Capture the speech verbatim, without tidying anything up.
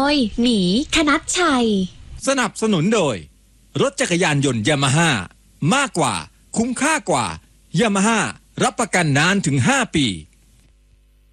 ยหมีคณัชชัยสนับสนุนโดยรถจักรยานยนต์ยามาฮ่ามากกว่าคุ้มค่ากว่ายามาฮ่ารับประกันนานถึงห้าปี